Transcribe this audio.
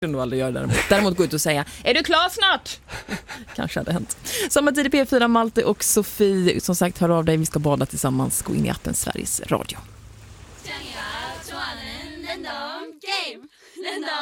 nog aldrig göra däremot gå ut och säga, är du klar snart? Kanske hade hänt. Samma tid i P4, Malte och Sofie. Som sagt, hör av dig, vi ska bada tillsammans. Gå in i appen Sveriges Radio.